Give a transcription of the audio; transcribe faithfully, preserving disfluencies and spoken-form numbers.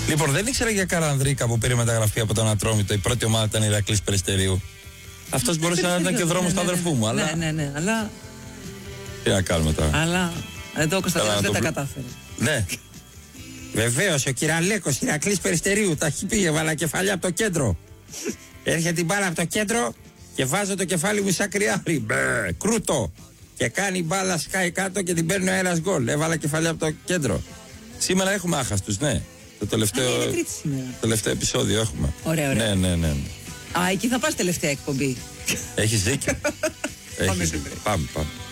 Λοιπόν, δεν ήξερα για Καρανδρίκα που πήρε μεταγραφή από τον Ατρόμητο. Η πρώτη ομάδα ήταν η Ηρακλής Περιστερίου. Αυτός μπορούσε να ήταν και δρόμος του αδερφού μου. Ναι, ναι, ναι, αλλά. Τι να κάνουμε τώρα. Αλλά εδώ ο Κωνσταντίνος δεν τα κατάφερε. Ναι. Βεβαίως, ο Κυραλέκος, Ηρακλής Περιστερίου, τα έχει πει, έβαλα κεφαλιά από το κέντρο. Έρχεται την μπάλα από το κέντρο και βάζω το κεφάλι μου σαν κρυάρι. Μπε, κρούτο. Και κάνει μπάλα, σκάει κάτω και την παίρνει ο αέρας γκολ. Έβαλα κεφαλιά από το κέντρο. Σήμερα έχουμε άχαστους, ναι. Το τελευταίο, Α, είναι τρίτη σήμερα. τελευταίο επεισόδιο έχουμε. Ωραία, ωραία. Ναι, ναι, ναι. Α, εκεί θα πας τελευταία εκπομπή. Έχεις δίκιο. Έχεις δίκιο. Πάμε, πάμε.